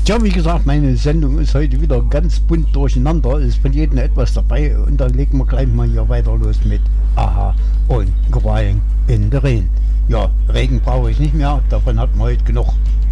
Ja, wie gesagt, meine Sendung ist heute wieder ganz bunt durcheinander. Es ist von jedem etwas dabei und dann legen wir gleich mal hier weiter los mit Aha und Crying in the Rain. Ja, Regen brauche ich nicht mehr, davon hatten wir heute genug.